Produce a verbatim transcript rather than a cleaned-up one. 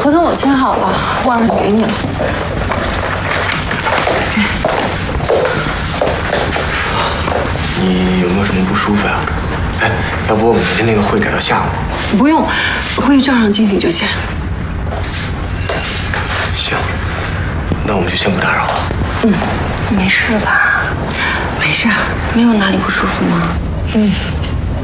合同我签好了，晚上就给你了。 你有没有什么不舒服呀？哎，要不我们明天那个会改到下午？ 不用，会议照常进行就行。 行，那我们就先不打扰了。 嗯，没事吧？没事，没有哪里不舒服吗？嗯。